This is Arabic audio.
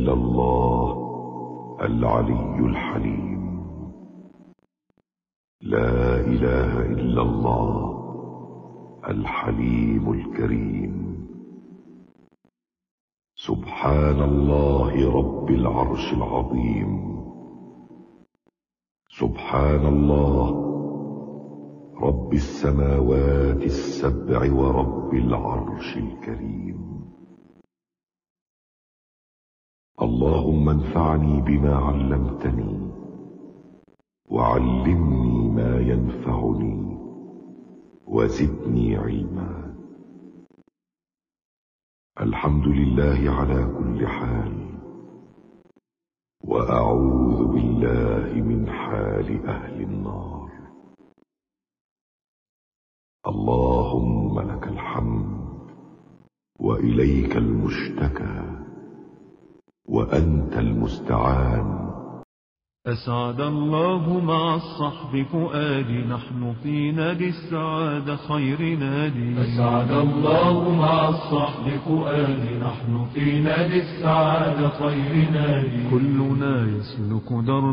إلا الله العلي الحليم. لا إله إلا الله الحليم الكريم. سبحان الله رب العرش العظيم. سبحان الله رب السماوات السبع ورب العرش الكريم. اللهم انفعني بما علمتني وعلمني ما ينفعني وزدني علما. الحمد لله على كل حال، وأعوذ بالله من حال أهل النار. اللهم لك الحمد وإليك المشتكى وأنت المستعان. أسعد الله مع الصحب فؤادي، نحن في نادي السعادة خير نادي. أسعد الله مع الصحب فؤادي، نحن في نادي السعادة خير نادي. كلنا يسلك درب